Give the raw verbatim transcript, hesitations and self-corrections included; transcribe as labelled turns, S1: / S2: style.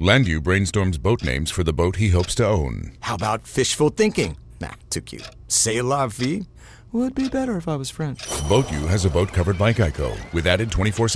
S1: Landu brainstorms boat names for the boat he hopes to own.
S2: How about fishful thinking? Nah, too cute. C'est la vie? Would be better if I was French.
S1: Boat U has a boat covered by Geico with added twenty-four